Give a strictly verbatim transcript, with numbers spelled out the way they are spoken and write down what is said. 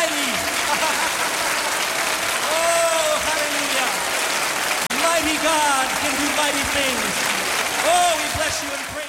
highly. Oh, hallelujah. Mighty God can do mighty things. Oh, we bless you and praise you.